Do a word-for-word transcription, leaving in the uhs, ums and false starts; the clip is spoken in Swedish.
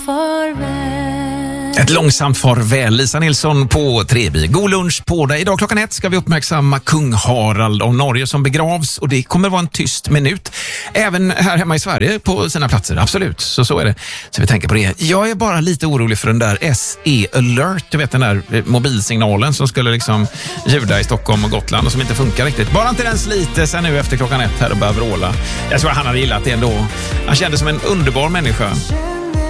Ett långsamt farväl, Lisa Nilsson på Treby. God lunch på dig. Idag klockan ett ska vi uppmärksamma kung Harald av Norge som begravs, och det kommer vara en tyst minut. Även här hemma i Sverige på sina platser, absolut. Så så är det. Så vi tänker på det. Jag är bara lite orolig för den där S E Alert, du vet den där mobilsignalen som skulle liksom ljuda i Stockholm och Gotland och som inte funkar riktigt. Bara inte den sliter sen nu efter klockan ett här och börjar vråla. Jag tror han hade gillat det ändå. Han kände som en underbar människa.